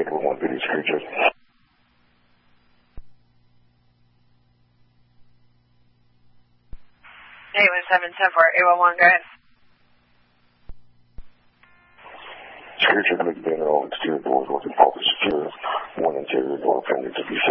811 Video Security Judge. 817-10-4, 811, go ahead. Security Judge, make the banner all exterior doors wasn't faulty secure. One interior door pending to be